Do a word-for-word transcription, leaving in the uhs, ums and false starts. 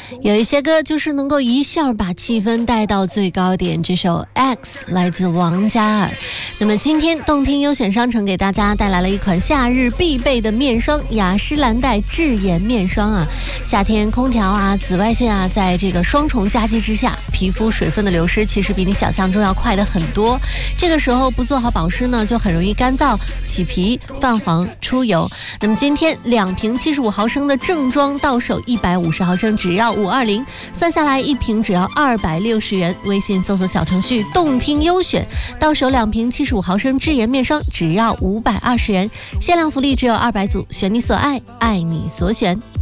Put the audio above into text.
有一些歌就是能够一下把气氛带到最高点，这首 X 来自王嘉尔。那么今天动听优选商城给大家带来了一款夏日必备的面霜，雅诗兰黛智妍面霜啊。夏天空调啊、紫外线啊，在这个双重夹击之下，皮肤水分的流失其实比你想象中要快的很多。这个时候不做好保湿呢，就很容易干燥、起皮、泛黄、出油。那么今天两瓶七十五毫升的正装到手一百五十毫升只要五二零，算下来一瓶只要二百六十元。微信搜索小程序动听优选，到手两瓶七十五毫升智妍面霜只要五百二十元，限量福利只有二百组，选你所爱，爱你所选。